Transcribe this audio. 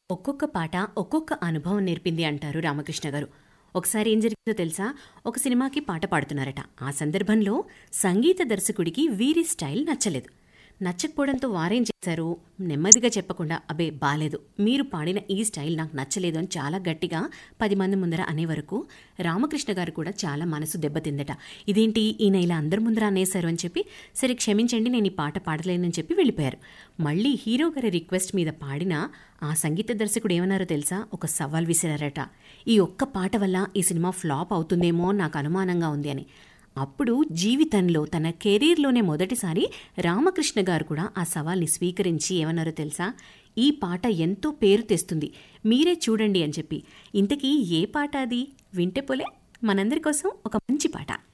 ఒక్కొక్క పాట ఒక్కొక్క అనుభవం నేర్పింది అంటారు రామకృష్ణ గారు. ఒకసారి ఏం జరిగిందో తెలుసా? ఒక సినిమాకి పాట పాడుతున్నారట. ఆ సందర్భంలో సంగీత దర్శకుడికి వీరి స్టైల్ నచ్చలేదు. నచ్చకపోవడంతో వారేం చేశారు? నెమ్మదిగా చెప్పకుండా, అబే బాలేదు, మీరు పాడిన ఈ స్టైల్ నాకు నచ్చలేదు అని చాలా గట్టిగా 10 మంది ముందర అనే వరకు రామకృష్ణ గారు కూడా చాలా మనసు దెబ్బతిందట. ఇదేంటి ఈయన ఇలా అందరి ముందర అనేశారు అని చెప్పి, సరే క్షమించండి, నేను ఈ పాట పాడలేనని చెప్పి వెళ్ళిపోయారు. మళ్ళీ హీరో గారి రిక్వెస్ట్ మీద పాడిన ఆ సంగీత దర్శకుడు ఏమన్నారో తెలుసా? ఒక సవాల్ విసిరారట. ఈ ఒక్క పాట వల్ల ఈ సినిమా ఫ్లాప్ అవుతుందేమో నాకు అనుమానంగా ఉంది అని. అప్పుడు జీవితంలో తన కెరీర్లోనే మొదటిసారి రామకృష్ణ గారు కూడా ఆ సవాల్ని స్వీకరించి ఏమన్నారో తెలుసా? ఈ పాట ఎంతో పేరు తెస్తుంది, మీరే చూడండి అని చెప్పి. ఇంతకీ ఏ పాట అది? వింటే పోలే, మనందరి కోసం ఒక మంచి పాట.